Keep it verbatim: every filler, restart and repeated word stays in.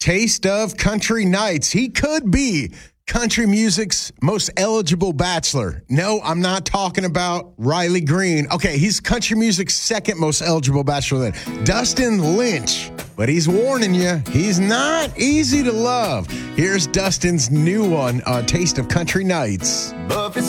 Taste of Country Nights. He could be country music's most eligible bachelor. No, I'm not talking about Riley Green. Okay, he's country music's second most eligible bachelor then. Dustin Lynch. But he's warning you, he's not easy to love. Here's Dustin's new one, uh, Taste of Country Nights.